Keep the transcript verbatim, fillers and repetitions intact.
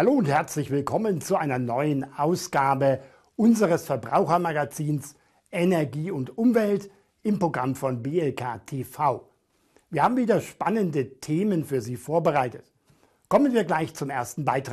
Hallo und herzlich willkommen zu einer neuen Ausgabe unseres Verbrauchermagazins Energie und Umwelt im Programm von B L K T V. Wir haben wieder spannende Themen für Sie vorbereitet. Kommen wir gleich zum ersten Beitrag.